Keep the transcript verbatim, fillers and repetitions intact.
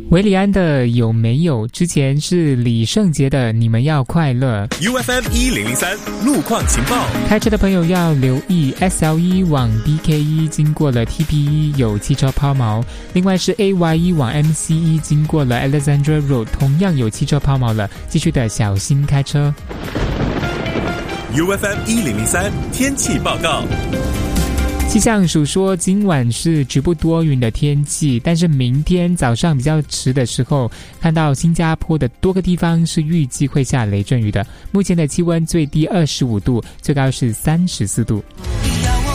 维里安的有没有，之前是李圣杰的你们要快乐。 U F M 一零零三路况情报， 开车的朋友要留意 S L 一 往 B K 一 经过了 T P 一 有汽车抛锚，另外是 A Y 一 往 M C 一 经过了 Alexandra Road 同样有汽车抛锚了，继续的小心开车。 U F M 一零零三天气报告。 气象署说今晚是局部多云的天气，但是明天早上比较迟的时候，看到新加坡的多个地方是预计会下雷阵雨的。目前的气温最低二十五度，最高是三十四度。